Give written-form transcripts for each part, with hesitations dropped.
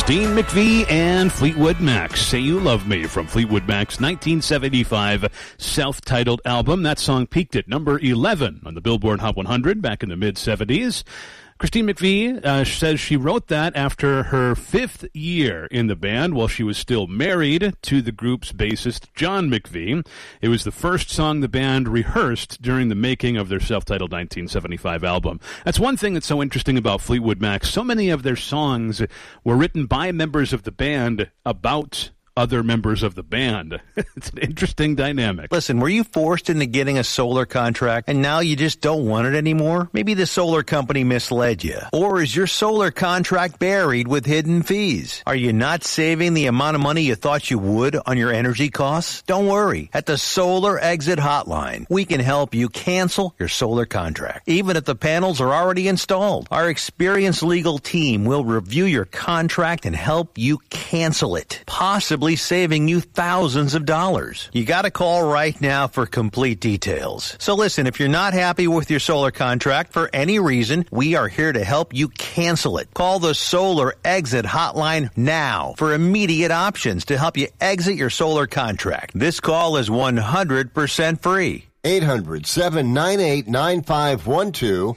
Christine McVie and Fleetwood Mac, Say You Love Me, from Fleetwood Mac's 1975 self-titled album. That song peaked at number 11 on the Billboard Hot 100 back in the mid-'70s. Christine McVie says she wrote that after her 5th year in the band while she was still married to the group's bassist, John McVie. It was the first song the band rehearsed during the making of their self-titled 1975 album. That's one thing that's so interesting about Fleetwood Mac. So many of their songs were written by members of the band about other members of the band. It's an interesting dynamic. Listen, were you forced into getting a solar contract and now you just don't want it anymore? Maybe the solar company misled you. Or is your solar contract buried with hidden fees? Are you not saving the amount of money you thought you would on your energy costs? Don't worry. At the Solar Exit Hotline, we can help you cancel your solar contract, even if the panels are already installed. Our experienced legal team will review your contract and help you cancel it, possibly saving you thousands of dollars. You got to call right now for complete details. So listen, if you're not happy with your solar contract for any reason, we are here to help you cancel it. Call the Solar Exit Hotline now for immediate options to help you exit your solar contract. This call is 100% free. 800-798-9512.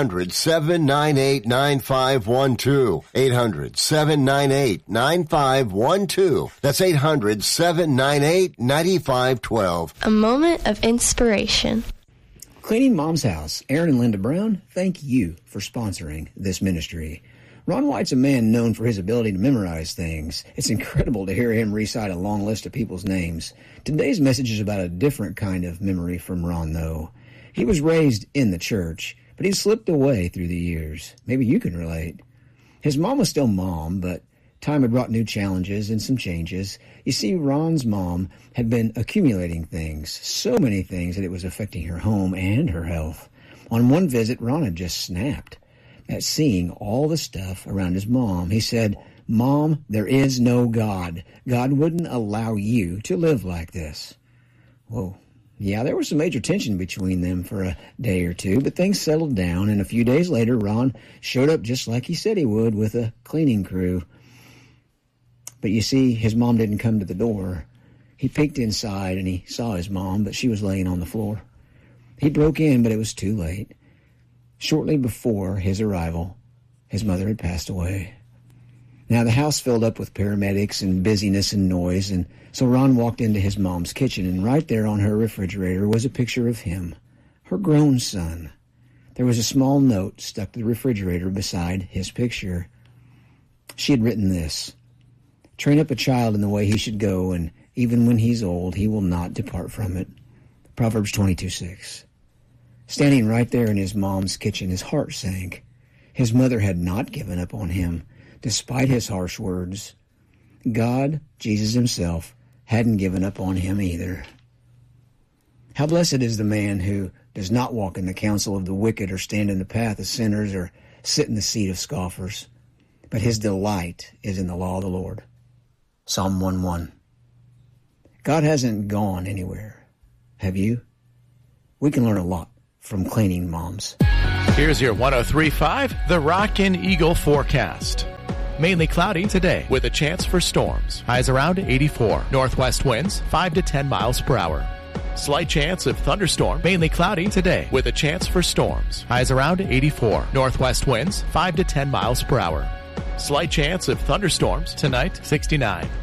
800-798-9512. 800-798-9512. That's 800-798-9512. A moment of inspiration. Cleaning Mom's House, Aaron and Linda Brown, thank you for sponsoring this ministry. Ron White's a man known for his ability to memorize things. It's incredible to hear him recite a long list of people's names. Today's message is about a different kind of memory from Ron, though. He was raised in the church, but he slipped away through the years. Maybe you can relate. His mom was still mom, but time had brought new challenges and some changes. You see, Ron's mom had been accumulating things, so many things that it was affecting her home and her health. On one visit, Ron had just snapped at seeing all the stuff around his mom. He said, "Mom, there is no God. God wouldn't allow you to live like this." Whoa. Yeah, there was some major tension between them for a day or two, but things settled down, and a few days later, Ron showed up just like he said he would with a cleaning crew. But you see, his mom didn't come to the door. He peeked inside, and he saw his mom, but she was laying on the floor. He broke in, but it was too late. Shortly before his arrival, his mother had passed away. Now, the house filled up with paramedics and busyness and noise, and so Ron walked into his mom's kitchen, and right there on her refrigerator was a picture of him, her grown son. There was a small note stuck to the refrigerator beside his picture. She had written this: "Train up a child in the way he should go, and even when he's old, he will not depart from it." Proverbs 22:6. Standing right there in his mom's kitchen, his heart sank. His mother had not given up on him, despite his harsh words. God, Jesus himself, hadn't given up on him either. How blessed is the man who does not walk in the counsel of the wicked, or stand in the path of sinners, or sit in the seat of scoffers. But his delight is in the law of the Lord. Psalm 1:1. God hasn't gone anywhere. Have you? We can learn a lot from cleaning moms. Here's your 103.5 The Rockin' Eagle forecast. Mainly cloudy today with a chance for storms. Highs around 84. Northwest winds 5 to 10 miles per hour. Slight chance of thunderstorm. Mainly cloudy today with a chance for storms. Highs around 84. Northwest winds 5 to 10 miles per hour. Slight chance of thunderstorms tonight, 69.